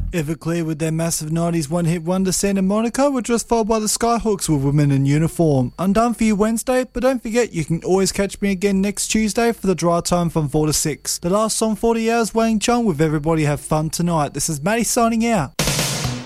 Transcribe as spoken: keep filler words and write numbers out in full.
Everclear with their massive nineties one-hit wonder Santa Monica were just followed by the Skyhooks with Women in Uniform. I'm done for you Wednesday, but don't forget you can always catch me again next Tuesday for the dry time from four to six. The last song forty hours, Wang Chung with Everybody Have Fun Tonight. This is Matty signing out.